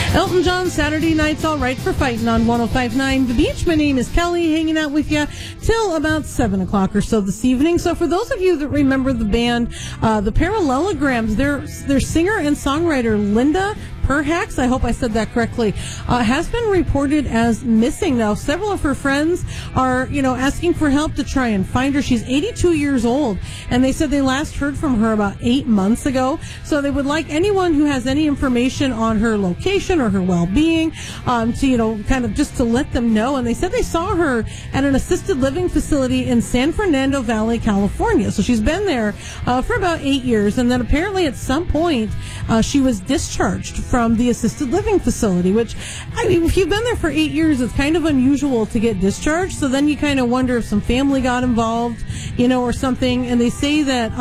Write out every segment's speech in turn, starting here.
Elton John, Saturday Night's All Right for Fighting on 105.9 The Beach. My name is Kelly, hanging out with you till about 7 o'clock or so this evening. So for those of you that remember the band, the Parallelograms, their singer and songwriter Linda Perhacs, I hope I said that correctly, has been reported as missing. Now, several of her friends are, asking for help to try and find her. She's 82 years old, and they said they last heard from her about 8 months ago. So they would like anyone who has any information on her location or her well-being, to, kind of just to let them know. And they said they saw her at an assisted living facility in San Fernando Valley, California. So she's been there for about 8 years, and then apparently at some point she was discharged from the assisted living facility, which, if you've been there for 8 years, it's kind of unusual to get discharged. So then you kind of wonder if some family got involved, or something. And they say that,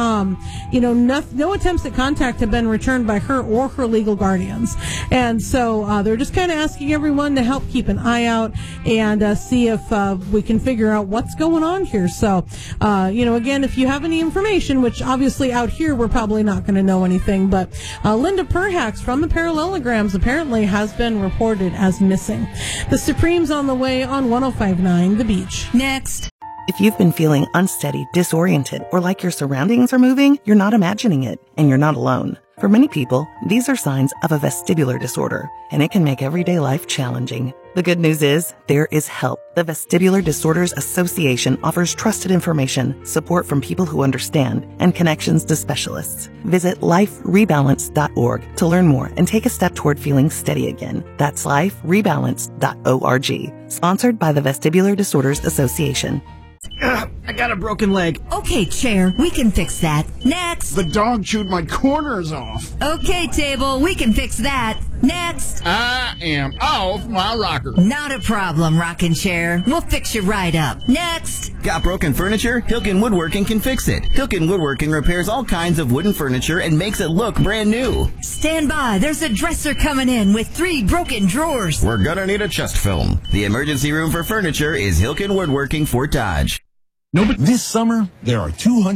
no attempts at contact have been returned by her or her legal guardians. And so they're just kind of asking everyone to help keep an eye out and see if we can figure out what's going on here. So, again, if you have any information, which obviously out here we're probably not going to know anything, but Linda Perhacs from the Parallelograms apparently has been reported as missing. The Supremes on the way on 105.9 The Beach. Next. If you've been feeling unsteady, disoriented, or like your surroundings are moving, you're not imagining it, and you're not alone. For many people, these are signs of a vestibular disorder, and it can make everyday life challenging. The good news is, there is help. The Vestibular Disorders Association offers trusted information, support from people who understand, and connections to specialists. Visit liferebalance.org to learn more and take a step toward feeling steady again. That's liferebalance.org. Sponsored by the Vestibular Disorders Association. I got a broken leg. Okay, chair, we can fix that. Next. The dog chewed my corners off. Okay, table, we can fix that. Next. I am off my rocker. Not a problem, rocking chair. We'll fix you right up. Next. Got broken furniture? Hilken Woodworking can fix it. Hilken Woodworking repairs all kinds of wooden furniture and makes it look brand new. Stand by. There's a dresser coming in with 3 broken drawers. We're gonna need a chest film. The emergency room for furniture is Hilken Woodworking, Fort Dodge. This summer, there are 200